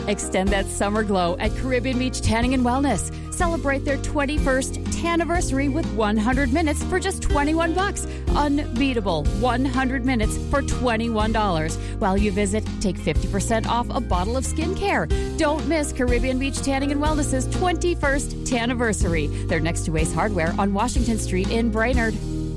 Extend that summer glow at Caribbean Beach Tanning and Wellness. Celebrate their 21st anniversary with 100 minutes for just $21. Unbeatable 100 minutes for $21. While you visit, take 50% off a bottle of skincare. Don't miss Caribbean Beach Tanning and Wellness's 21st anniversary. They're next to Ace Hardware on Washington Street in Brainerd.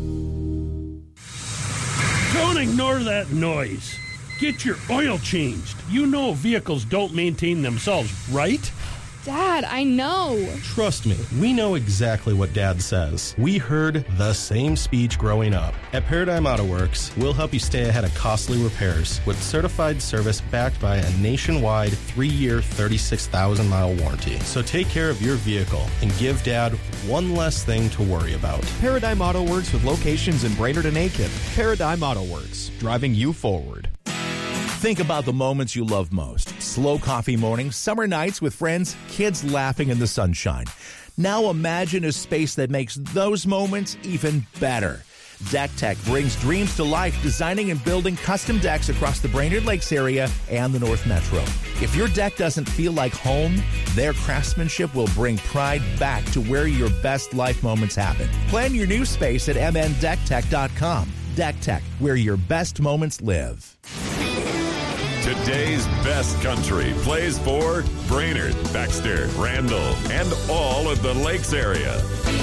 Don't ignore that noise. Get your oil changed. You know vehicles don't maintain themselves, right? Dad, I know. Trust me, we know exactly what Dad says. We heard the same speech growing up. At Paradigm Auto Works, we'll help you stay ahead of costly repairs with certified service backed by a nationwide 3-year, 36,000-mile warranty. So take care of your vehicle and give Dad one less thing to worry about. Paradigm Auto Works with locations in Brainerd and Aiken. Paradigm Auto Works, driving you forward. Think about the moments you love most. Slow coffee mornings, summer nights with friends, kids laughing in the sunshine. Now imagine a space that makes those moments even better. Deck Tech brings dreams to life, designing and building custom decks across the Brainerd Lakes area and the North Metro. If your deck doesn't feel like home, their craftsmanship will bring pride back to where your best life moments happen. Plan your new space at mndecktech.com. Deck Tech, where your best moments live. Today's best country plays for Brainerd, Baxter, Randall, and all of the Lakes area.